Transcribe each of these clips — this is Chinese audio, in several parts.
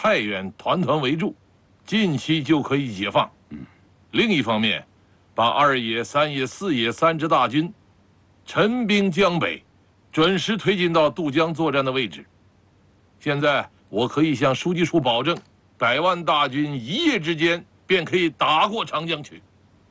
太原团团围住，近期就可以解放。另一方面，把2野、3野、4野3支大军陈兵江北，准时推进到渡江作战的位置。现在我可以向书记处保证，100万大军一夜之间便可以打过长江去。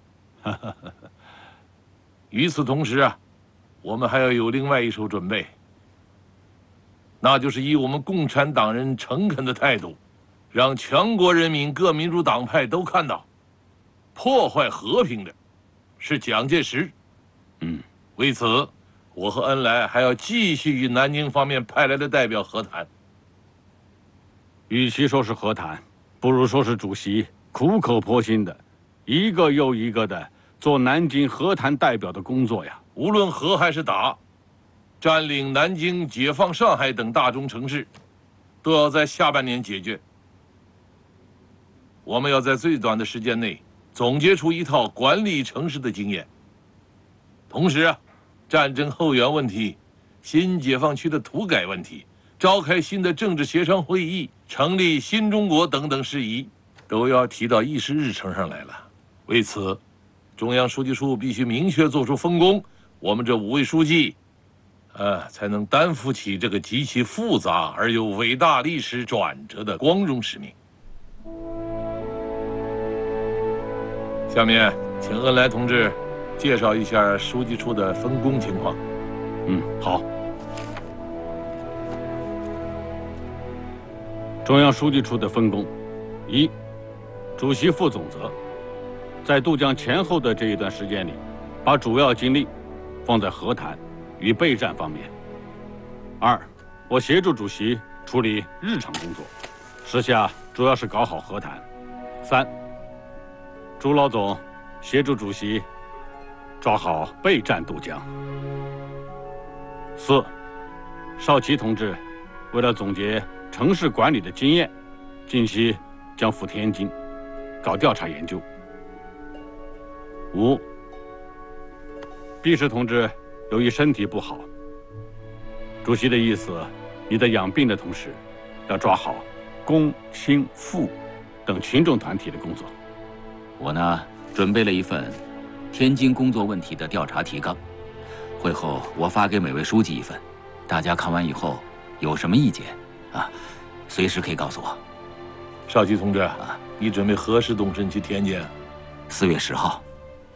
与此同时啊，我们还要有另外一手准备，那就是以我们共产党人诚恳的态度，让全国人民各民主党派都看到，破坏和平的是蒋介石。为此，我和恩来还要继续与南京方面派来的代表和谈。 与其说是和谈，不如说是主席苦口婆心的，一个又一个的做南京和谈代表的工作呀。 无论和还是打，占领南京、解放上海等大中城市，都要在下半年解决。我们要在最短的时间内总结出一套管理城市的经验。同时啊，战争后援问题、新解放区的土改问题、召开新的政治协商会议、成立新中国等等事宜，都要提到议事日程上来了。为此，中央书记处必须明确作出分工，我们这5位书记，才能担负起这个极其复杂而又伟大历史转折的光荣使命。下面，请恩来同志介绍一下书记处的分工情况。 好。中央书记处的分工：1，主席负总责，在渡江前后的这一段时间里，把主要精力放在和谈与备战方面。2，我协助主席处理日常工作，时下主要是搞好和谈。3，朱老总协助主席抓好备战渡江。4，邵奇同志为了总结城市管理的经验，近期将赴天津搞调查研究。5，毕氏同志由于身体不好，主席的意思，你在养病的同时，要抓好工、青、妇等群众团体的工作。 我呢，准备了一份天津工作问题的调查提纲，会后我发给每位书记一份，大家看完以后有什么意见随时可以告诉我。 邵奇同志你准备何时动身去天津 ？4月10号。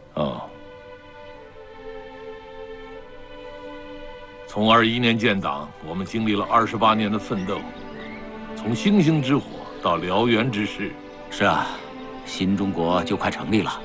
从21年建党，我们经历了28年的奋斗，从星星之火到燎原之势。 是啊，新中国就快成立了。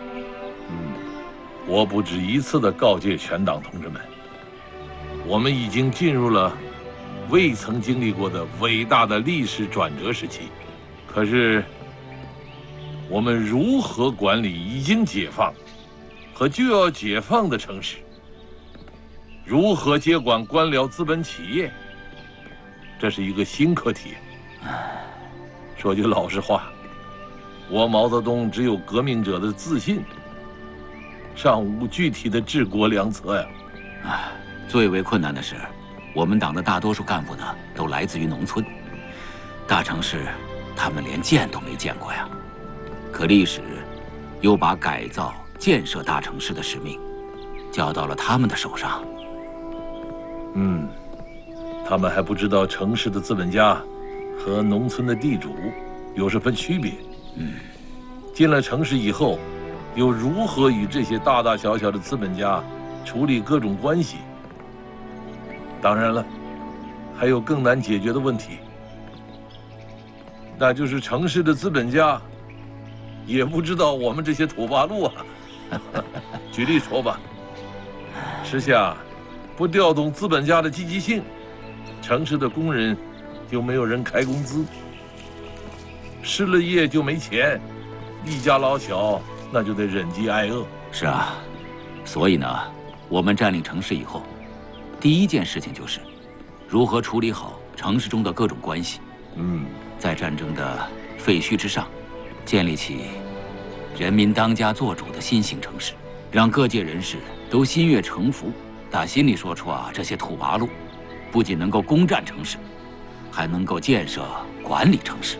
我不止一次地告诫全党同志们，我们已经进入了未曾经历过的伟大的历史转折时期。可是，我们如何管理已经解放和就要解放的城市？如何接管官僚资本企业？这是一个新课题。说句老实话，我毛泽东只有革命者的自信，尚无具体的治国良策呀。 最为困难的是，我们党的大多数干部呢，都来自于农村，大城市他们连见都没见过呀。可历史又把改造建设大城市的使命交到了他们的手上。 他们还不知道城市的资本家和农村的地主有什么区别。进了城市以后，又如何与这些大大小小的资本家处理各种关系？当然了，还有更难解决的问题，那就是城市的资本家也不知道我们这些土八路举例说吧，时下不调动资本家的积极性，城市的工人就没有人开工资，失了业就没钱，一家老小那就得忍饥挨饿。 是啊，所以呢，我们占领城市以后，第一件事情就是如何处理好城市中的各种关系。在战争的废墟之上，建立起人民当家作主的新型城市，让各界人士都心悦诚服，打心里说出这些土八路不仅能够攻占城市，还能够建设管理城市。